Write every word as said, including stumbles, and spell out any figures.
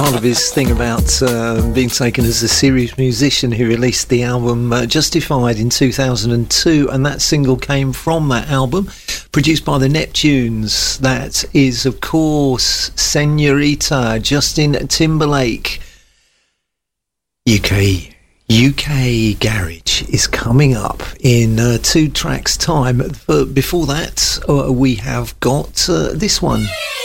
part of his thing about uh, being taken as a serious musician, he released the album uh, Justified in two thousand two, and that single came from that album, produced by the Neptunes. That is, of course, Senorita, Justin Timberlake. U K U K Garage is coming up in uh, two tracks' time. But before that, uh, we have got uh, this one.